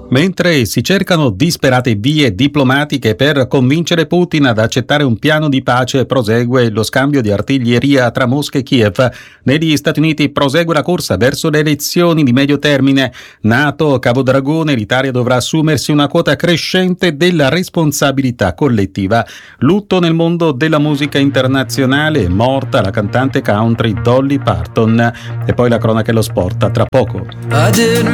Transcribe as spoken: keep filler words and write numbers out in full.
Mentre si cercano disperate vie diplomatiche per convincere Putin ad accettare un piano di pace, prosegue lo scambio di artiglieria tra Mosca e Kiev. Negli Stati Uniti prosegue la corsa verso le elezioni di medio termine. NATO, Cavo Dragone, l'Italia dovrà assumersi una quota crescente della responsabilità collettiva. Lutto nel mondo della musica internazionale, morta la cantante country Dolly Parton. E poi la cronaca e lo sport tra poco.